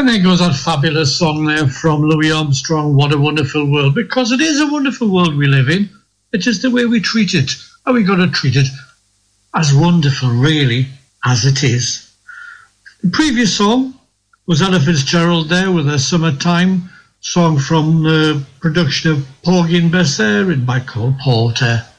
And there goes that fabulous song there from Louis Armstrong, What a Wonderful World, because it is a wonderful world we live in. It's just the way we treat it. And we've got to treat it as wonderful, really, as it is. The previous song was Ella Fitzgerald there with a Summertime song from the production of Porgy and Bess there and by Cole Porter.